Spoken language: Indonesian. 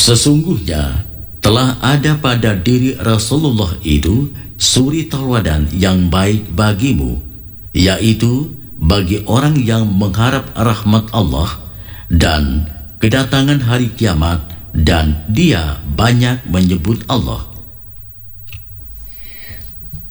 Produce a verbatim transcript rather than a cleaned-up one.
Sesungguhnya telah ada pada diri Rasulullah itu suri tauladan yang baik bagimu, yaitu bagi orang yang mengharap rahmat Allah dan kedatangan hari kiamat, dan dia banyak menyebut Allah.